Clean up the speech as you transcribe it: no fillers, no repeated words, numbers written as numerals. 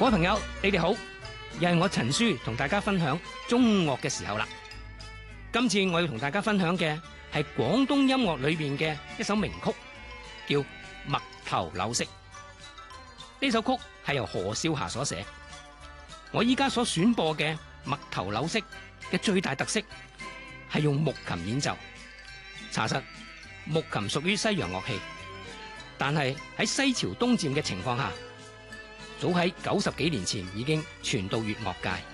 各位朋友，你哋好，又係我陳書同大家分享中樂嘅時候啦。今次我要同大家分享嘅係廣東音樂裏邊嘅一首名曲，叫《麥頭柳色》。呢首曲係由何少霞所寫。我依家所選播嘅《麥頭柳色》嘅最大特色係用木琴演奏。查實木琴屬於西洋樂器，但係喺西潮東漸嘅情況下，早喺90幾年前已經傳到粵樂界。